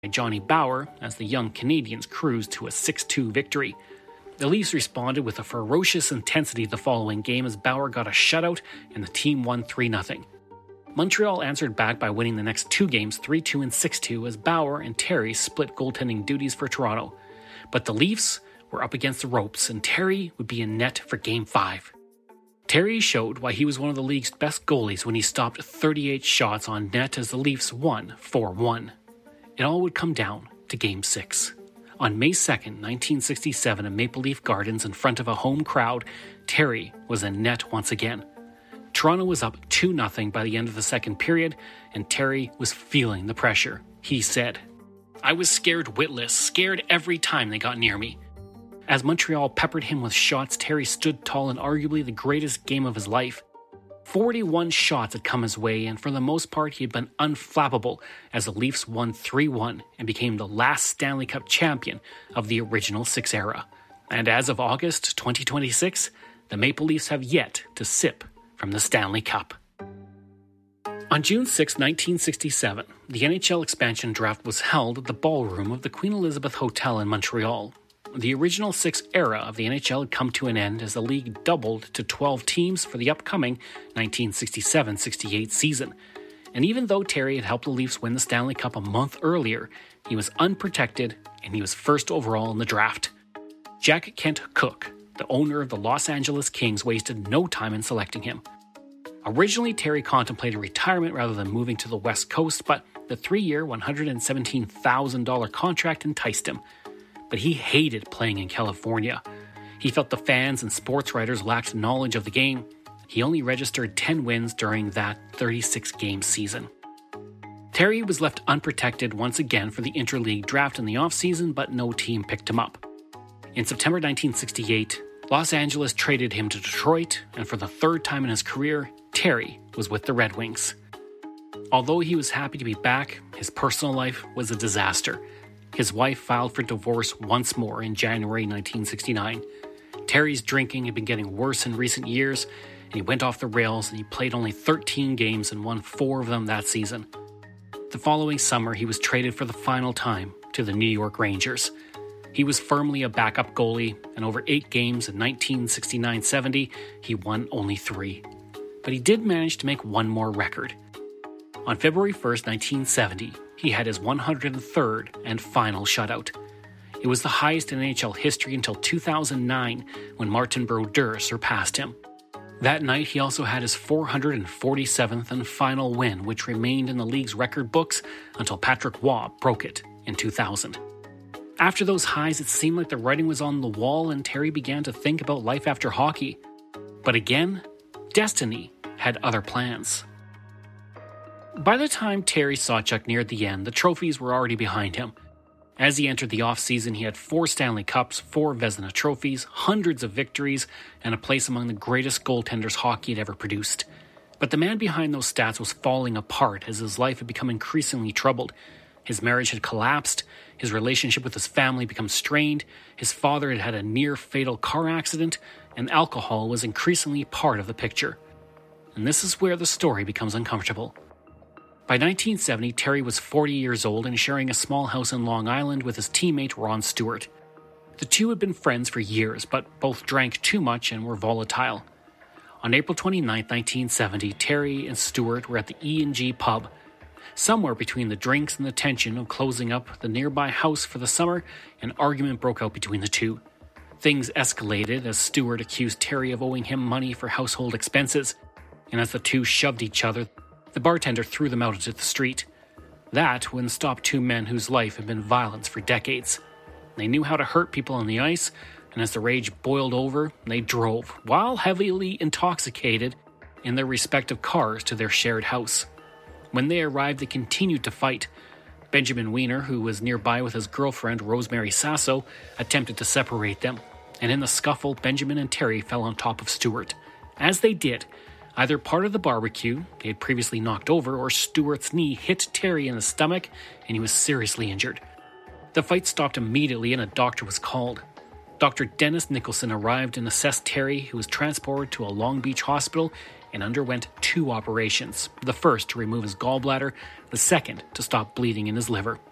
Johnny Bower as the young Canadians cruised to a 6-2 victory. The Leafs responded with a ferocious intensity the following game as Bower got a shutout and the team won 3-0. Montreal answered back by winning the next two games 3-2 and 6-2 as Bower and Terry split goaltending duties for Toronto. But the Leafs were up against the ropes and Terry would be in net for Game 5. Terry showed why he was one of the league's best goalies when he stopped 38 shots on net as the Leafs won 4-1. It all would come down to Game 6. On May 2nd, 1967, in Maple Leaf Gardens in front of a home crowd, Terry was in net once again. Toronto was up 2-0 by the end of the second period, and Terry was feeling the pressure. He said, "I was scared witless, scared every time they got near me." As Montreal peppered him with shots, Terry stood tall in arguably the greatest game of his life. 41 shots had come his way, and for the most part he had been unflappable as the Leafs won 3-1 and became the last Stanley Cup champion of the original Six era. And as of August 2026, the Maple Leafs have yet to sip from the Stanley Cup. On June 6, 1967, the NHL expansion draft was held at the ballroom of the Queen Elizabeth Hotel in Montreal. The original Six era of the NHL had come to an end as the league doubled to 12 teams for the upcoming 1967-68 season. And even though Terry had helped the Leafs win the Stanley Cup a month earlier, he was unprotected and he was first overall in the draft. Jack Kent Cooke, the owner of the Los Angeles Kings, wasted no time in selecting him. Originally, Terry contemplated retirement rather than moving to the West Coast, but the 3-year, $117,000 contract enticed him. But he hated playing in California. He felt the fans and sports writers lacked knowledge of the game. He only registered 10 wins during that 36-game season. Terry was left unprotected once again for the interleague draft in the offseason, but no team picked him up. In September 1968, Los Angeles traded him to Detroit, and for the third time in his career, Terry was with the Red Wings. Although he was happy to be back, his personal life was a disaster. His wife filed for divorce once more in January 1969. Terry's drinking had been getting worse in recent years, and he went off the rails and he played only 13 games and won 4 of them that season. The following summer, he was traded for the final time to the New York Rangers. He was firmly a backup goalie, and over 8 games in 1969-70, he won only 3. But he did manage to make one more record. On February 1st, 1970, he had his 103rd and final shutout. It was the highest in NHL history until 2009, when Martin Brodeur surpassed him. That night, he also had his 447th and final win, which remained in the league's record books until Patrick Waugh broke it in 2000. After those highs, it seemed like the writing was on the wall and Terry began to think about life after hockey. But again, destiny had other plans. By the time Terry Sawchuk neared the end, the trophies were already behind him. As he entered the offseason, he had 4 Stanley Cups, 4 Vezina trophies, hundreds of victories, and a place among the greatest goaltenders hockey had ever produced. But the man behind those stats was falling apart as his life had become increasingly troubled. His marriage had collapsed, his relationship with his family become strained, his father had had a near-fatal car accident, and alcohol was increasingly part of the picture. And this is where the story becomes uncomfortable. By 1970, Terry was 40 years old and sharing a small house in Long Island with his teammate Ron Stewart. The two had been friends for years, but both drank too much and were volatile. On April 29, 1970, Terry and Stewart were at the E&G pub. Somewhere between the drinks and the tension of closing up the nearby house for the summer, an argument broke out between the two. Things escalated as Stewart accused Terry of owing him money for household expenses, and as the two shoved each other, the bartender threw them out into the street. That wouldn't stop two men whose life had been violence for decades. They knew how to hurt people on the ice, and as the rage boiled over, they drove, while heavily intoxicated, in their respective cars to their shared house. When they arrived, they continued to fight. Benjamin Weiner, who was nearby with his girlfriend Rosemary Sasso, attempted to separate them, and in the scuffle, Benjamin and Terry fell on top of Stewart. As they did, either part of the barbecue they had previously knocked over or Stewart's knee hit Terry in the stomach and he was seriously injured. The fight stopped immediately and a doctor was called. Dr. Dennis Nicholson arrived and assessed Terry, who was transported to a Long Beach hospital and underwent 2 operations, the first to remove his gallbladder, the second to stop bleeding in his liver.